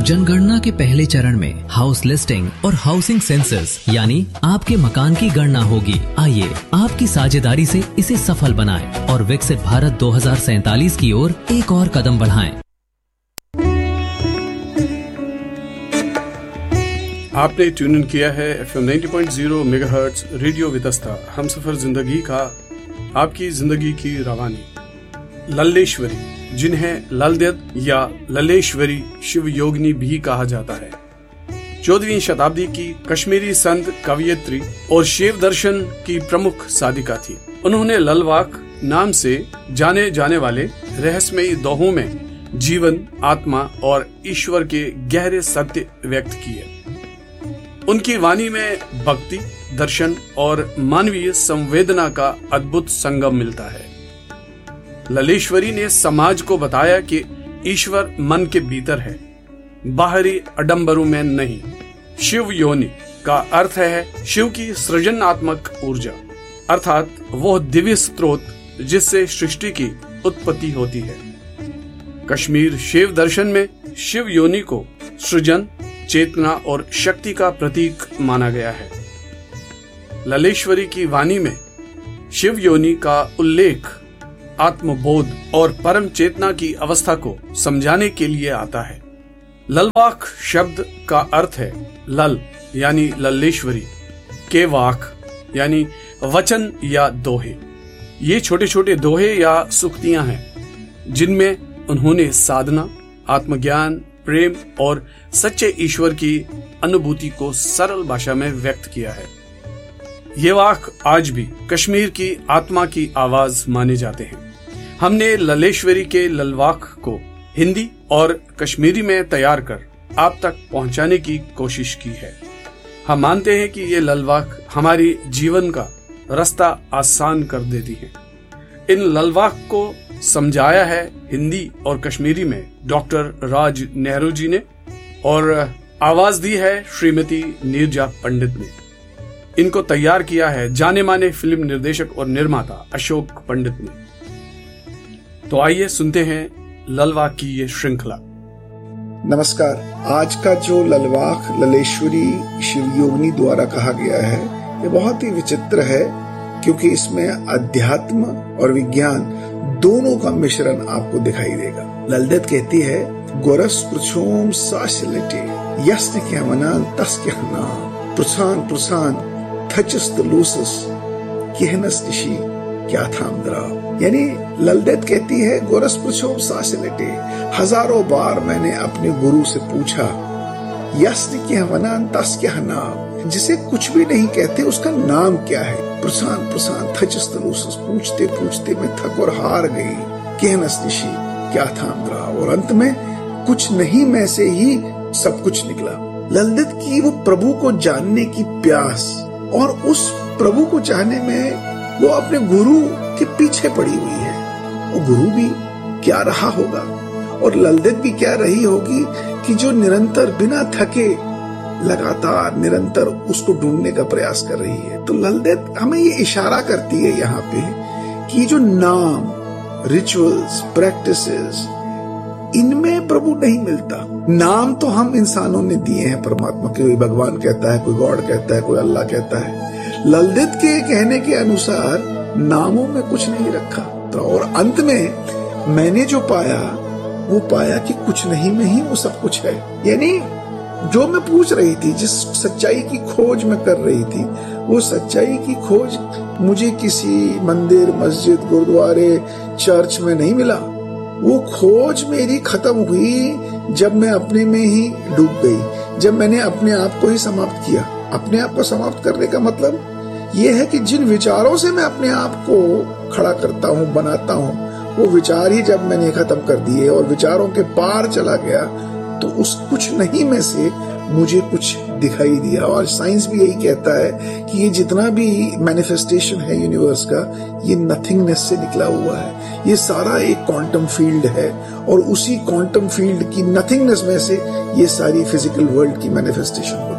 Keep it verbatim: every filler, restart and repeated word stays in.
जनगणना के पहले चरण में हाउस लिस्टिंग और हाउसिंग सेंसस यानी आपके मकान की गणना होगी। आइए आपकी साझेदारी से इसे सफल बनाएं और विकसित भारत दो हज़ार सैंतालीस की ओर एक और कदम बढ़ाएं। आपने ट्यून इन किया है एफ एम नब्बे point zero megahertz radio Vitasta, Humsafar जिंदगी का, आपकी जिंदगी की रवानी। लल्लेश्वरी, जिन्हें ललदेद या लल्लेश्वरी शिव योगिनी भी कहा जाता है, चौदहवीं शताब्दी की कश्मीरी संत, कवयित्री और शिव दर्शन की प्रमुख साधिका थी। उन्होंने ललवाक नाम से जाने जाने वाले रहस्यमयी दोहों में जीवन, आत्मा और ईश्वर के गहरे सत्य व्यक्त किए। उनकी वाणी में भक्ति, दर्शन और मानवीय संवेदना का अद्भुत संगम मिलता है। लल्लेश्वरी ने समाज को बताया कि ईश्वर मन के भीतर है, बाहरी आडंबरों में नहीं। शिव योनि का अर्थ है शिव की सृजनात्मक ऊर्जा, अर्थात वह दिव्य स्रोत जिससे सृष्टि की उत्पत्ति होती है। कश्मीर शिव दर्शन में शिव योनि को सृजन, चेतना और शक्ति का प्रतीक माना गया है। लल्लेश्वरी की वाणी में शिव योनि का उल्लेख आत्मबोध और परम चेतना की अवस्था को समझाने के लिए आता है। ललवाक शब्द का अर्थ है लल यानी लल्लेश्वरी, के वाक यानी वचन या दोहे। ये छोटे छोटे दोहे या सुक्तियां हैं जिनमें उन्होंने साधना, आत्मज्ञान, प्रेम और सच्चे ईश्वर की अनुभूति को सरल भाषा में व्यक्त किया है। ये वाक आज भी कश्मीर की आत्मा की आवाज माने जाते हैं। हमने लल्लेश्वरी के ललवाक को हिंदी और कश्मीरी में तैयार कर आप तक पहुंचाने की कोशिश की है। हम मानते हैं कि ये ललवाक हमारी जीवन का रास्ता आसान कर देती है। इन ललवाक को समझाया है हिंदी और कश्मीरी में डॉक्टर राज नेहरू जी ने और आवाज दी है श्रीमती नीरजा पंडित ने। इनको तैयार किया है जाने माने फिल्म निर्देशक और निर्माता अशोक पंडित ने। तो आइए सुनते हैं ललवाक की ये श्रृंखला। नमस्कार। आज का जो ललवाक लल्लेश्वरी शिवयोगिनी द्वारा कहा गया है, ये बहुत ही विचित्र है क्योंकि इसमें अध्यात्म और विज्ञान दोनों का मिश्रण आपको दिखाई देगा। ललदेद कहती है, गोरस प्रछोम साशिलेटे यस्न क्या मनान तस क्या ना प्रसान प्रसान थचस्त लूसस कहनस निशी क्या थाम दराव। यानी ललदेद कहती है, गोरस प्रछोम साशिलेटे, हजारों बार मैंने अपने गुरु से पूछा, यस्न क्या मनान तस क्या ना, जिसे कुछ भी नहीं कहते उसका नाम क्या है। प्रसान प्रसान थचस्त लूसस, पूछते पूछते मैं थक और हार गई। कहनस निशी क्या थाम रहा, और अंत में कुछ नहीं में से ही सब कुछ निकला। ललदेद की वो प्रभु को जानने की प्यास और उस प्रभु को चाहने में वो अपने गुरु के पीछे पड़ी हुई है। वो गुरु भी क्या रहा होगा और ललदेद भी क्या रही होगी कि जो निरंतर बिना थके लगातार निरंतर उसको ढूंढने का प्रयास कर रही है। तो ललदेद हमें ये इशारा करती है यहाँ पे कि जो नाम, रिचुअल्स, प्रैक्टिसेस, इनमें प्रभु नहीं मिलता। नाम तो हम इंसानों ने दिए हैं परमात्मा के, कोई भगवान कहता है, कोई गॉड कहता है, कोई अल्लाह कहता है। ललदेद के कहने के अनुसार नामों में कुछ नहीं रखा। तो और अंत में मैंने जो पाया वो पाया कि कुछ नहीं में ही वो सब कुछ है। यानी जो मैं पूछ रही थी, जिस सच्चाई की खोज मैं कर रही थी, वो सच्चाई की खोज मुझे किसी मंदिर, मस्जिद, गुरुद्वारे, चर्च में नहीं मिला। वो खोज मेरी खत्म हुई जब मैं अपने में ही डूब गई, जब मैंने अपने आप को ही समाप्त किया। अपने आप को समाप्त करने का मतलब ये है कि जिन विचारों से मैं अपने आप को खड़ा करता हूँ, बनाता हूँ, वो विचार ही जब मैंने खत्म कर दिए और विचारों के पार चला गया, तो उस कुछ नहीं में से मुझे कुछ दिखाई दिया। और साइंस भी यही कहता है कि ये जितना भी मैनिफेस्टेशन है यूनिवर्स का, ये नथिंगनेस से निकला हुआ है। ये सारा एक क्वांटम फील्ड है और उसी क्वांटम फील्ड की नथिंगनेस में से ये सारी फिजिकल वर्ल्ड की मैनिफेस्टेशन होती है।